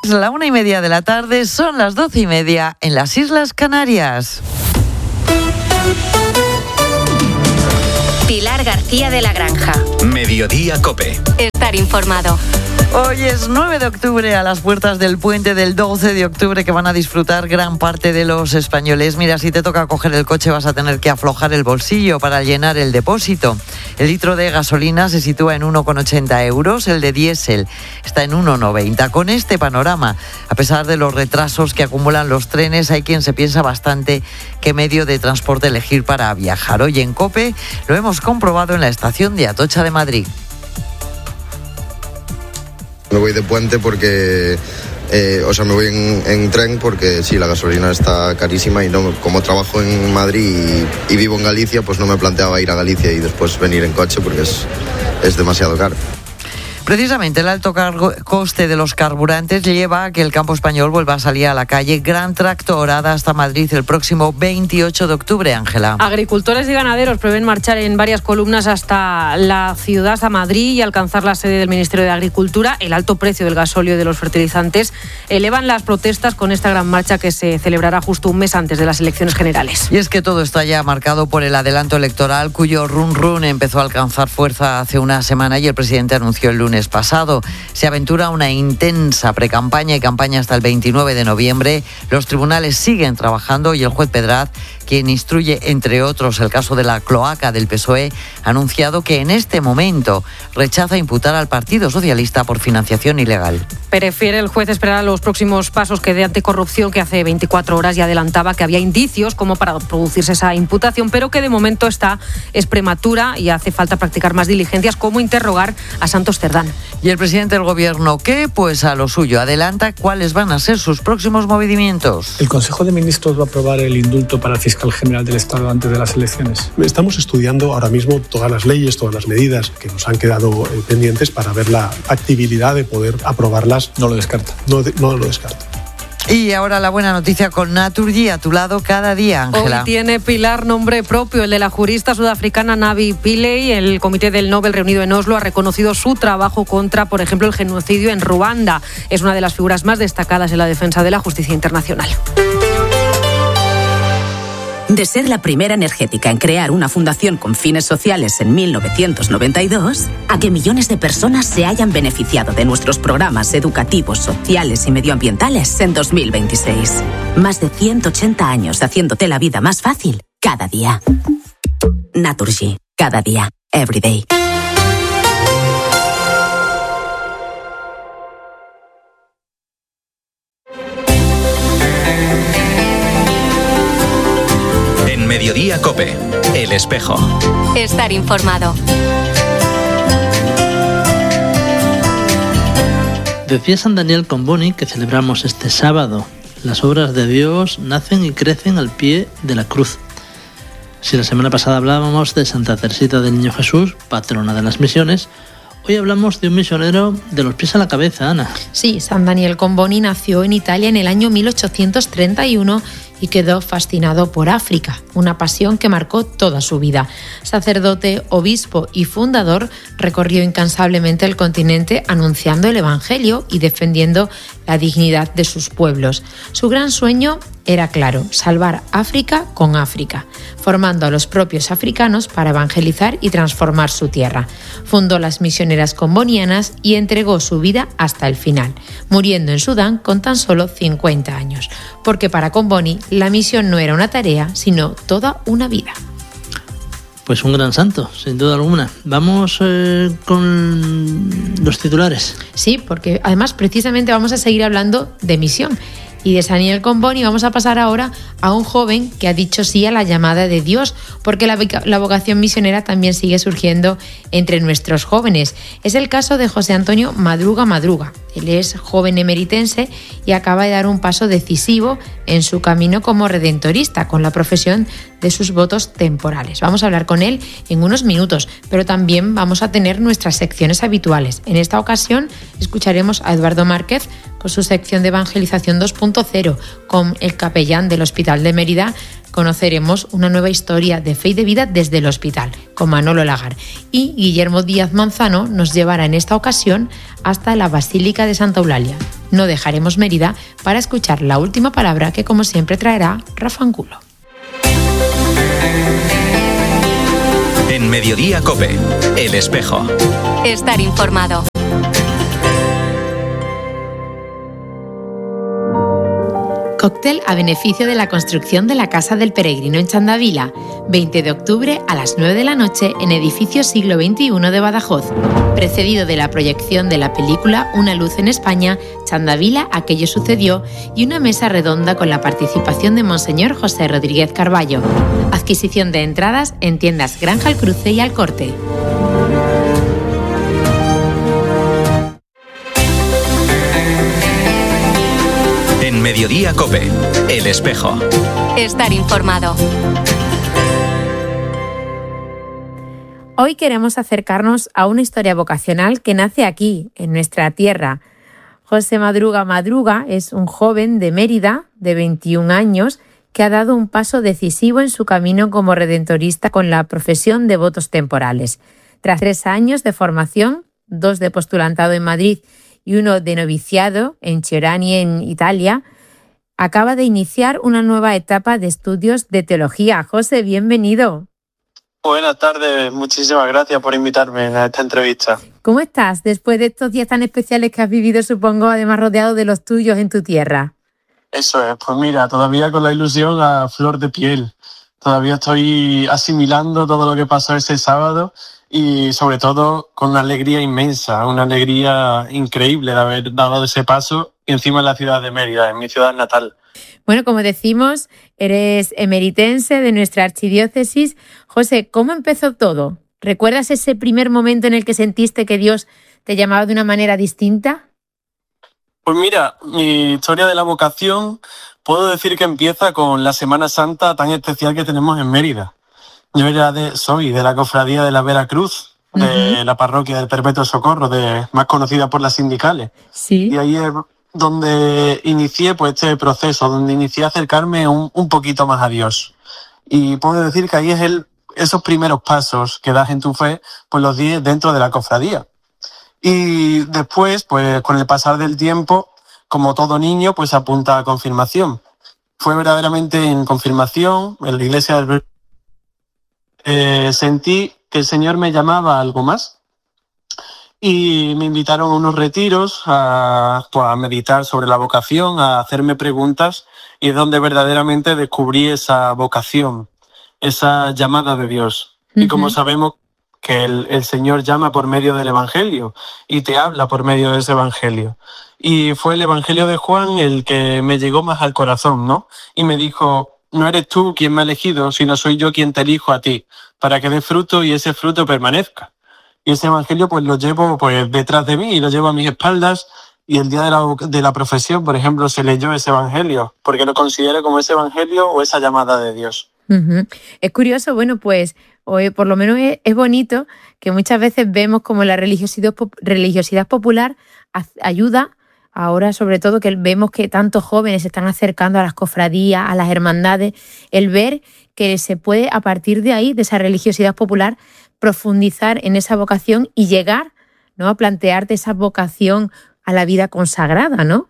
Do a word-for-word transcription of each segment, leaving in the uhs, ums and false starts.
Es la una y media de la tarde, son las doce y media en las Islas Canarias. Pilar García de la Granja. Mediodía COPE. Estar informado. Hoy es nueve de octubre, a las puertas del puente del doce de octubre, que van a disfrutar gran parte de los españoles. Mira, si te toca coger el coche vas a tener que aflojar el bolsillo para llenar el depósito. El litro de gasolina se sitúa en uno coma ochenta euros, el de diésel está en uno coma noventa. Con este panorama, a pesar de los retrasos que acumulan los trenes, hay quien se piensa bastante qué medio de transporte elegir para viajar. Hoy en COPE lo hemos comprobado en la estación de Atocha de Madrid. Me voy de puente porque, eh, o sea, me voy en, en tren porque sí, la gasolina está carísima y no, como trabajo en Madrid y, y vivo en Galicia, pues no me planteaba ir a Galicia y después venir en coche porque es, es demasiado caro. Precisamente el alto cargo, coste de los carburantes lleva a que el campo español vuelva a salir a la calle. Gran tractorada hasta Madrid el próximo veintiocho de octubre, Ángela. Agricultores y ganaderos prevén marchar en varias columnas hasta la ciudad, hasta Madrid, y alcanzar la sede del Ministerio de Agricultura. El alto precio del gasóleo y de los fertilizantes elevan las protestas con esta gran marcha que se celebrará justo un mes antes de las elecciones generales. Y es que todo está ya marcado por el adelanto electoral, cuyo run run empezó a alcanzar fuerza hace una semana y el presidente anunció el lunes pasado. Se aventura una intensa precampaña y campaña hasta el veintinueve de noviembre. Los tribunales siguen trabajando y el juez Pedraz, quien instruye, entre otros, el caso de la cloaca del P S O E, ha anunciado que en este momento rechaza imputar al Partido Socialista por financiación ilegal. Prefiere el juez esperar a los próximos pasos que dé anticorrupción, que hace veinticuatro horas ya adelantaba que había indicios como para producirse esa imputación, pero que de momento está es prematura y hace falta practicar más diligencias, como interrogar a Santos Cerdán. Y el presidente del Gobierno, ¿qué? Pues a lo suyo. Adelanta cuáles van a ser sus próximos movimientos. El Consejo de Ministros va a aprobar el indulto para el fiscal general del Estado antes de las elecciones. Estamos estudiando ahora mismo todas las leyes, todas las medidas que nos han quedado eh, pendientes para ver la factibilidad de poder aprobarlas. No lo descarto. No, de, no lo descarto. Y ahora la buena noticia con Naturgy a tu lado cada día, Ángela. Hoy tiene Pilar nombre propio, el de la jurista sudafricana Navi Pillay. El Comité del Nobel reunido en Oslo ha reconocido su trabajo contra, por ejemplo, el genocidio en Ruanda. Es una de las figuras más destacadas en la defensa de la justicia internacional. De ser la primera energética en crear una fundación con fines sociales en mil novecientos noventa y dos, a que millones de personas se hayan beneficiado de nuestros programas educativos, sociales y medioambientales en dos mil veintiséis. Más de ciento ochenta años haciéndote la vida más fácil cada día. Naturgy. Cada día. Every day. Mediodía COPE. El espejo. Estar informado. Decía San Daniel Comboni, que celebramos este sábado: las obras de Dios nacen y crecen al pie de la cruz. Si la semana pasada hablábamos de Santa Teresita del Niño Jesús, patrona de las misiones, hoy hablamos de un misionero de los pies a la cabeza, Ana. Sí, San Daniel Comboni nació en Italia en el año mil ochocientos treinta y uno y quedó fascinado por África, una pasión que marcó toda su vida. Sacerdote, obispo y fundador, recorrió incansablemente el continente anunciando el Evangelio y defendiendo la dignidad de sus pueblos. Su gran sueño era claro: salvar África con África, formando a los propios africanos para evangelizar y transformar su tierra. Fundó las misioneras combonianas y entregó su vida hasta el final, muriendo en Sudán con tan solo cincuenta años, porque para Comboni la misión no era una tarea, sino toda una vida. Pues un gran santo, sin duda alguna. Vamos eh, con los titulares. Sí, porque además precisamente vamos a seguir hablando de misión. Y de San Daniel Comboni vamos a pasar ahora a un joven que ha dicho sí a la llamada de Dios, porque la, la vocación misionera también sigue surgiendo entre nuestros jóvenes. Es el caso de José Antonio Madruga Madruga. Él es joven emeritense y acaba de dar un paso decisivo en su camino como redentorista, con la profesión de sus votos temporales. Vamos a hablar con él en unos minutos, pero también vamos a tener nuestras secciones habituales. En esta ocasión escucharemos a Eduardo Márquez con su sección de evangelización dos punto cero, con el capellán del Hospital de Mérida, conoceremos una nueva historia de fe y de vida desde el hospital, con Manolo Lagar. Y Guillermo Díaz Manzano nos llevará en esta ocasión hasta la Basílica de Santa Eulalia. No dejaremos Mérida para escuchar la última palabra que, como siempre, traerá Rafa Angulo. En Mediodía COPE, El Espejo. Estar informado. Cóctel a beneficio de la construcción de la Casa del Peregrino en Chandavila, veinte de octubre a las nueve de la noche en edificio siglo veintiuno de Badajoz, precedido de la proyección de la película Una luz en España, Chandavila, aquello sucedió, y una mesa redonda con la participación de Monseñor José Rodríguez Carballo. Adquisición de entradas en tiendas Granja al Cruce y Al Corte. En Mediodía COPE, El Espejo. Estar informado. Hoy queremos acercarnos a una historia vocacional que nace aquí, en nuestra tierra. José Madruga Madruga es un joven de Mérida, de veintiún años, que ha dado un paso decisivo en su camino como redentorista con la profesión de votos temporales. Tras tres años de formación, dos de postulantado en Madrid y uno de noviciado en Chiorani, en Italia, acaba de iniciar una nueva etapa de estudios de teología. José, bienvenido. Buenas tardes, muchísimas gracias por invitarme a esta entrevista. ¿Cómo estás después de estos días tan especiales que has vivido, supongo, además rodeado de los tuyos en tu tierra? Eso es, pues mira, todavía con la ilusión a flor de piel. Todavía estoy asimilando todo lo que pasó ese sábado y sobre todo con una alegría inmensa, una alegría increíble de haber dado ese paso y encima en la ciudad de Mérida, en mi ciudad natal. Bueno, como decimos, eres emeritense de nuestra archidiócesis. José, ¿cómo empezó todo? ¿Recuerdas ese primer momento en el que sentiste que Dios te llamaba de una manera distinta? Pues mira, mi historia de la vocación puedo decir que empieza con la Semana Santa tan especial que tenemos en Mérida. Yo era de, soy de la cofradía de la Veracruz, de uh-huh. la parroquia del Perpetuo Socorro, de, más conocida por las sindicales. Sí. Y ahí es donde inicié pues este proceso, donde inicié a acercarme un, un poquito más a Dios. Y puedo decir que ahí es el, esos primeros pasos que das en tu fe, pues los di dentro de la cofradía. Y después, pues con el pasar del tiempo, como todo niño, pues apunta a confirmación. Fue verdaderamente en confirmación, en la iglesia del eh, sentí que el Señor me llamaba a algo más. Y me invitaron a unos retiros a, pues, a meditar sobre la vocación, a hacerme preguntas, y es donde verdaderamente descubrí esa vocación, esa llamada de Dios. Uh-huh. Y como sabemos que el, el Señor llama por medio del Evangelio y te habla por medio de ese Evangelio. Y fue el Evangelio de Juan el que me llegó más al corazón, ¿no? Y me dijo, no eres tú quien me ha elegido, sino soy yo quien te elijo a ti, para que dé fruto y ese fruto permanezca. Y ese Evangelio pues lo llevo pues detrás de mí y lo llevo a mis espaldas, y el día de la, de la profesión, por ejemplo, se leyó ese Evangelio, porque lo considero como ese Evangelio o esa llamada de Dios. Uh-huh. Es curioso, bueno, pues o por lo menos es, es bonito que muchas veces vemos como la religiosidad, religiosidad popular ayuda, ahora sobre todo que vemos que tantos jóvenes se están acercando a las cofradías, a las hermandades, el ver que se puede a partir de ahí, de esa religiosidad popular, profundizar en esa vocación y llegar, ¿no?, a plantearte esa vocación a la vida consagrada, ¿no?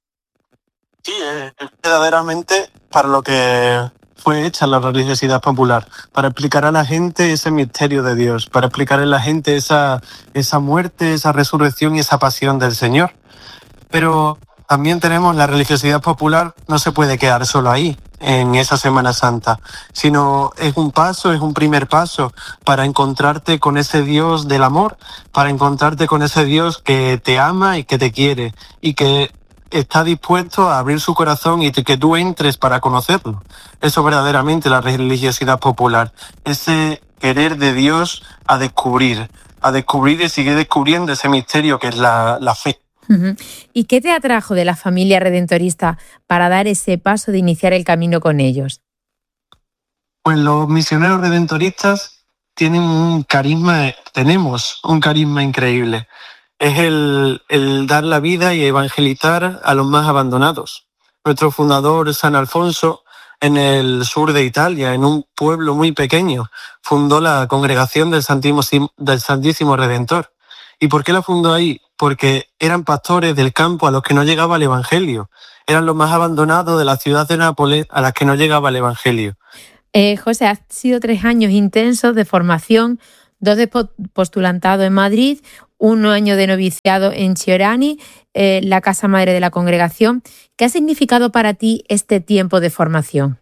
Sí, es verdaderamente para lo que fue hecha la religiosidad popular, para explicar a la gente ese misterio de Dios, para explicar a la gente esa, esa muerte, esa resurrección y esa pasión del Señor. Pero también tenemos la religiosidad popular, no se puede quedar solo ahí, en esa Semana Santa, sino es un paso, es un primer paso para encontrarte con ese Dios del amor, para encontrarte con ese Dios que te ama y que te quiere y que está dispuesto a abrir su corazón y que tú entres para conocerlo. Eso es verdaderamente la religiosidad popular, ese querer de Dios a descubrir, a descubrir y seguir descubriendo ese misterio que es la, la fe. Uh-huh. ¿Y qué te atrajo de la familia redentorista para dar ese paso de iniciar el camino con ellos? Pues los misioneros redentoristas tienen un carisma, tenemos un carisma increíble. Es el, el dar la vida y evangelizar a los más abandonados. Nuestro fundador, San Alfonso, en el sur de Italia, en un pueblo muy pequeño. Fundó la congregación del Santísimo, del Santísimo Redentor. ¿Y por qué la fundó ahí? Porque eran pastores del campo a los que no llegaba el Evangelio. Eran los más abandonados de la ciudad de Nápoles a las que no llegaba el Evangelio. Eh, José, ha sido tres años intensos de formación, dos de postulantado en Madrid, un año de noviciado en Chiorani, eh, la casa madre de la congregación. ¿Qué ha significado para ti este tiempo de formación?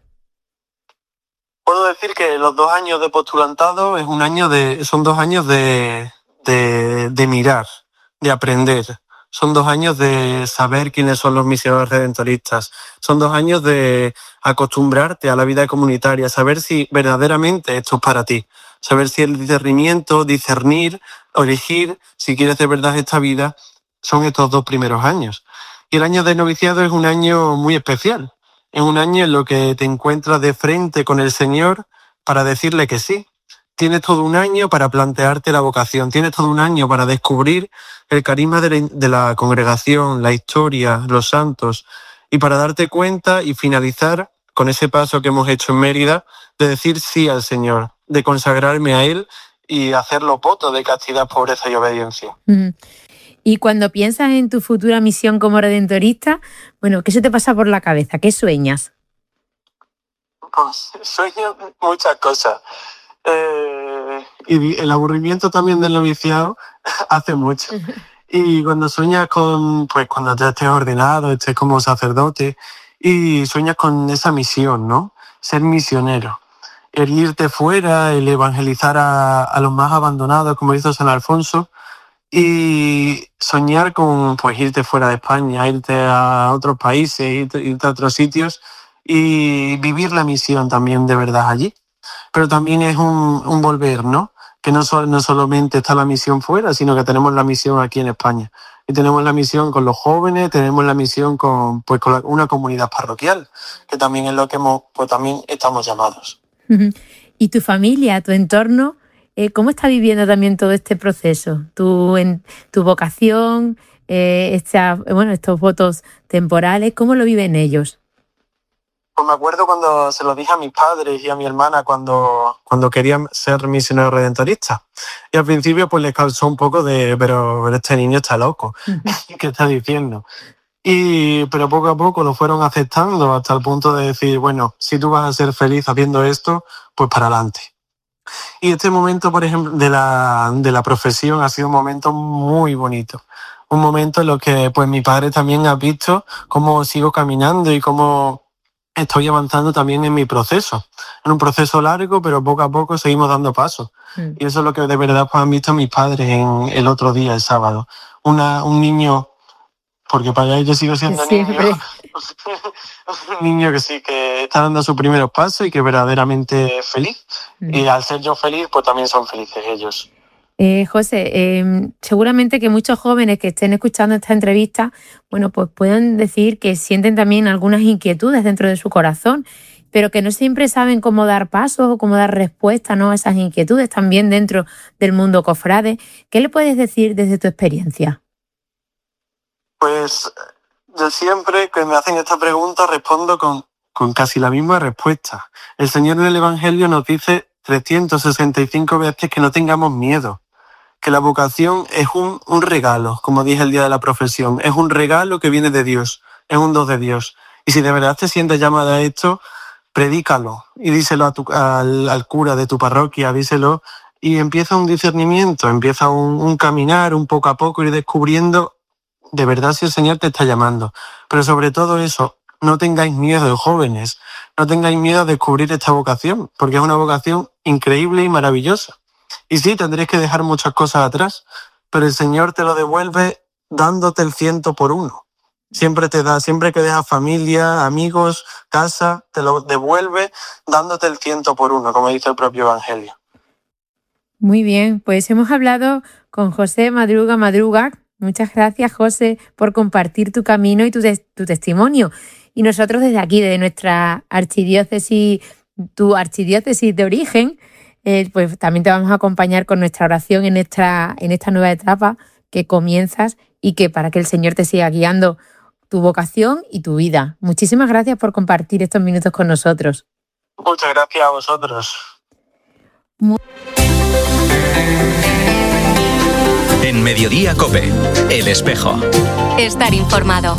Puedo decir que los dos años de postulantado es un año de, son dos años de, de, de mirar, de aprender. Son dos años de saber quiénes son los misioneros redentoristas. Son dos años de acostumbrarte a la vida comunitaria, saber si verdaderamente esto es para ti. Saber si el discernimiento, discernir, elegir, si quieres de verdad esta vida, son estos dos primeros años. Y el año de noviciado es un año muy especial. Es un año en lo que te encuentras de frente con el Señor para decirle que sí. Tienes todo un año para plantearte la vocación. Tienes todo un año para descubrir el carisma de la, de la congregación, la historia, los santos, y para darte cuenta y finalizar con ese paso que hemos hecho en Mérida de decir sí al Señor, de consagrarme a Él y hacerlo voto de castidad, pobreza y obediencia. Mm. Y cuando piensas en tu futura misión como redentorista, bueno, ¿qué se te pasa por la cabeza? ¿Qué sueñas? Pues, sueño muchas cosas. Eh, y el aburrimiento también del noviciado hace mucho. Y cuando sueñas con, pues cuando ya estés ordenado, estés como sacerdote, y sueñas con esa misión, ¿no? Ser misionero. El irte fuera, el evangelizar a, a los más abandonados, como hizo San Alfonso, y soñar con pues irte fuera de España, irte a otros países, irte, irte a otros sitios y vivir la misión también de verdad allí. Pero también es un, un volver, ¿no? Que no, so, no solamente está la misión fuera, sino que tenemos la misión aquí en España. Y tenemos la misión con los jóvenes, tenemos la misión con, pues, con la, una comunidad parroquial, que también es lo que hemos, pues también estamos llamados. ¿Y tu familia, tu entorno, eh, cómo está viviendo también todo este proceso? Tu, en, tu vocación, eh, esta, bueno, estos votos temporales, ¿cómo lo viven ellos? Pues me acuerdo cuando se lo dije a mis padres y a mi hermana cuando, cuando querían ser misioneros redentoristas. Y al principio pues les causó un poco de, pero, pero este niño está loco, ¿qué está diciendo? Y, pero poco a poco lo fueron aceptando hasta el punto de decir, bueno, si tú vas a ser feliz haciendo esto, pues para adelante. Y este momento, por ejemplo, de la, de la profesión ha sido un momento muy bonito. Un momento en lo que pues mi padre también ha visto cómo sigo caminando y cómo estoy avanzando también en mi proceso. En un proceso largo, pero poco a poco seguimos dando pasos. Mm. Y eso es lo que de verdad pues, han visto mis padres en el otro día, el sábado. Una, un niño, porque para ellos sigo siendo Siempre. niño, un niño que sí, que está dando sus primeros pasos y que verdaderamente es feliz. Mm. Y al ser yo feliz, pues también son felices ellos. Eh, José, eh, seguramente que muchos jóvenes que estén escuchando esta entrevista, bueno, pues pueden decir que sienten también algunas inquietudes dentro de su corazón, pero que no siempre saben cómo dar pasos o cómo dar respuesta, ¿no?, a esas inquietudes también dentro del mundo cofrade. ¿Qué le puedes decir desde tu experiencia? Pues yo siempre que me hacen esta pregunta respondo con, con casi la misma respuesta. El Señor en el Evangelio nos dice trescientas sesenta y cinco veces que no tengamos miedo. Que la vocación es un, un regalo, como dije el día de la profesión, es un regalo que viene de Dios, es un don de Dios. Y si de verdad te sientes llamada a esto, predícalo y díselo a tu, al, al cura de tu parroquia, díselo, y empieza un discernimiento, empieza un, un caminar, un poco a poco, ir descubriendo de verdad si el Señor te está llamando. Pero sobre todo eso, no tengáis miedo, jóvenes, no tengáis miedo a descubrir esta vocación, porque es una vocación increíble y maravillosa. Y sí, tendréis que dejar muchas cosas atrás, pero el Señor te lo devuelve dándote el ciento por uno. Siempre te da, siempre que dejas familia, amigos, casa, te lo devuelve dándote el ciento por uno, como dice el propio Evangelio. Muy bien, pues hemos hablado con José Madruga Madruga. Muchas gracias, José, por compartir tu camino y tu, te- tu testimonio. Y nosotros desde aquí, desde nuestra archidiócesis, tu archidiócesis de origen, Eh, pues también te vamos a acompañar con nuestra oración en esta, en esta nueva etapa que comienzas y que para que el Señor te siga guiando tu vocación y tu vida. Muchísimas gracias por compartir estos minutos con nosotros. Muchas gracias a vosotros. En Mediodía COPE, El Espejo. Estar informado.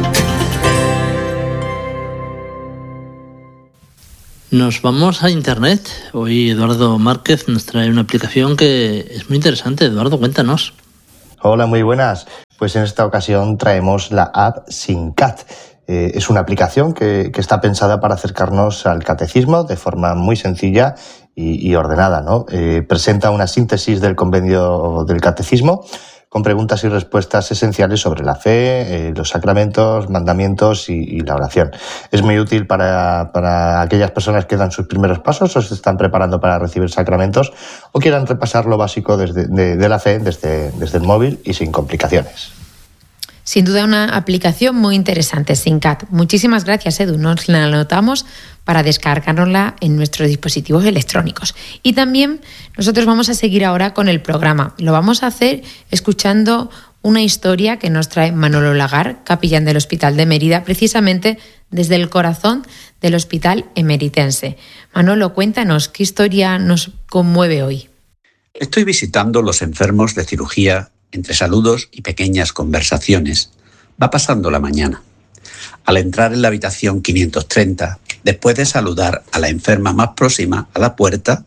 Nos vamos a internet. Hoy Eduardo Márquez nos trae una aplicación que es muy interesante. Eduardo, cuéntanos. Hola, muy buenas. Pues en esta ocasión traemos la app SINCAT. Eh, es una aplicación que, que está pensada para acercarnos al catecismo de forma muy sencilla y, y ordenada, ¿no? Eh, presenta una síntesis del compendio del catecismo con preguntas y respuestas esenciales sobre la fe, eh, los sacramentos, mandamientos y, y la oración. Es muy útil para, para aquellas personas que dan sus primeros pasos o se están preparando para recibir sacramentos o quieran repasar lo básico desde, de, de la fe desde, desde el móvil y sin complicaciones. Sin duda una aplicación muy interesante, SINCAT. Muchísimas gracias, Edu. Nos la anotamos para descargárnosla en nuestros dispositivos electrónicos. Y también nosotros vamos a seguir ahora con el programa. Lo vamos a hacer escuchando una historia que nos trae Manolo Lagar, capellán del Hospital de Mérida, precisamente desde el corazón del Hospital Emeritense. Manolo, cuéntanos, ¿qué historia nos conmueve hoy? Estoy visitando los enfermos de cirugía. Entre saludos y pequeñas conversaciones, va pasando la mañana. Al entrar en la habitación quinientos treinta, después de saludar a la enferma más próxima a la puerta,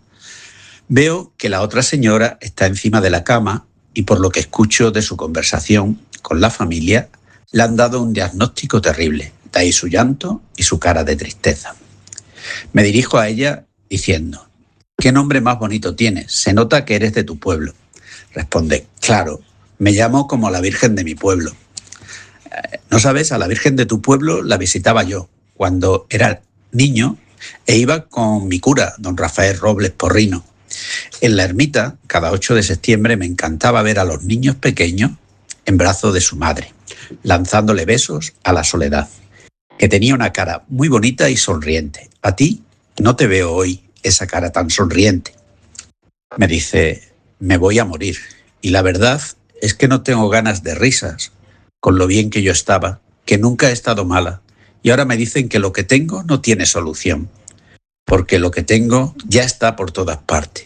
veo que la otra señora está encima de la cama y por lo que escucho de su conversación con la familia, le han dado un diagnóstico terrible, de ahí su llanto y su cara de tristeza. Me dirijo a ella diciendo, ¿qué nombre más bonito tienes? Se nota que eres de tu pueblo. Responde, claro, me llamo como la Virgen de mi pueblo. Eh, ¿No sabes? A la Virgen de tu pueblo la visitaba yo cuando era niño e iba con mi cura, don Rafael Robles Porrino. En la ermita, cada ocho de septiembre, me encantaba ver a los niños pequeños en brazos de su madre, lanzándole besos a la soledad, que tenía una cara muy bonita y sonriente. A ti no te veo hoy esa cara tan sonriente. Me dice, me voy a morir. Y la verdad es que no tengo ganas de risas, con lo bien que yo estaba, que nunca he estado mala. Y ahora me dicen que lo que tengo no tiene solución, porque lo que tengo ya está por todas partes.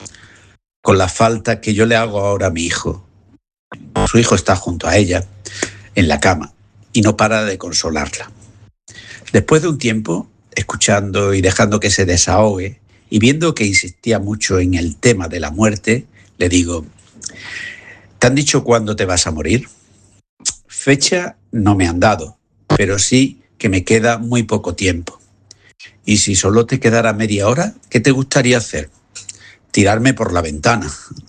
Con la falta que yo le hago ahora a mi hijo. Su hijo está junto a ella, en la cama, y no para de consolarla. Después de un tiempo, escuchando y dejando que se desahogue, y viendo que insistía mucho en el tema de la muerte, le digo, ¿te han dicho cuándo te vas a morir? Fecha no me han dado, pero sí que me queda muy poco tiempo. Y si solo te quedara media hora, ¿qué te gustaría hacer? Tirarme por la ventana.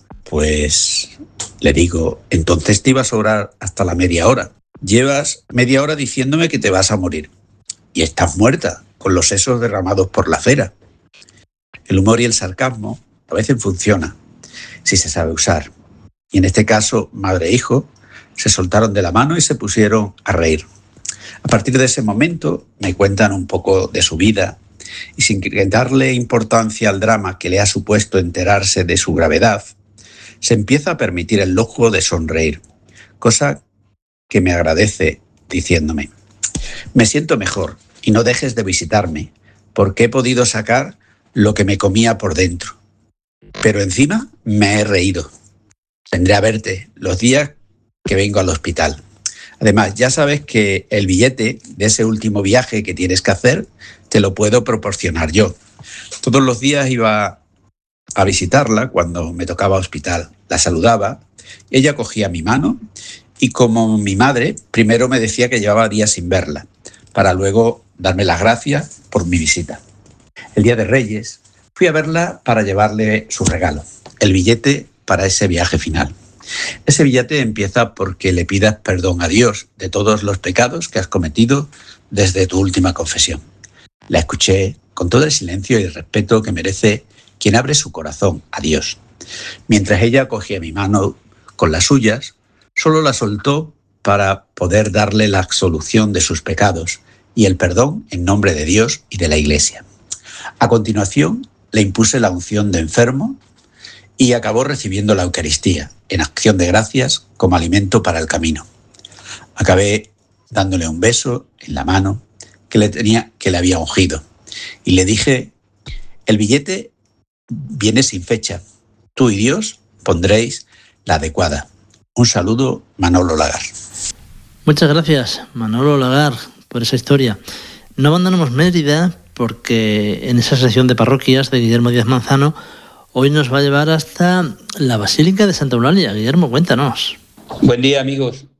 Pues le digo, entonces te iba a sobrar hasta la media hora. Llevas media hora diciéndome que te vas a morir. Y estás muerta, con los sesos derramados por la cera. El humor y el sarcasmo a veces funcionan, si se sabe usar. Y en este caso, madre e hijo se soltaron de la mano y se pusieron a reír. A partir de ese momento me cuentan un poco de su vida y sin darle importancia al drama que le ha supuesto enterarse de su gravedad, se empieza a permitir el lujo de sonreír, cosa que me agradece diciéndome, me siento mejor y no dejes de visitarme porque he podido sacar lo que me comía por dentro. Pero encima me he reído. Vendré a verte los días que vengo al hospital. Además, ya sabes que el billete de ese último viaje que tienes que hacer te lo puedo proporcionar yo. Todos los días iba a visitarla cuando me tocaba hospital. La saludaba, ella cogía mi mano y como mi madre, primero me decía que llevaba días sin verla, para luego darme las gracias por mi visita. El día de Reyes fui a verla para llevarle su regalo, el billete para ese viaje final. Ese billete empieza porque le pidas perdón a Dios de todos los pecados que has cometido desde tu última confesión. La escuché con todo el silencio y el respeto que merece quien abre su corazón a Dios. Mientras ella cogía mi mano con las suyas, solo la soltó para poder darle la absolución de sus pecados y el perdón en nombre de Dios y de la Iglesia. A continuación, le impuse la unción de enfermo y acabó recibiendo la Eucaristía en acción de gracias como alimento para el camino. Acabé dándole un beso en la mano que le, tenía, que le había ungido. Y le dije, el billete viene sin fecha. Tú y Dios pondréis la adecuada. Un saludo, Manolo Lagar. Muchas gracias, Manolo Lagar, por esa historia. No abandonamos Mérida porque en esa sección de parroquias de Guillermo Díaz Manzano hoy nos va a llevar hasta la Basílica de Santa Eulalia. Guillermo, cuéntanos. Buen día, amigos.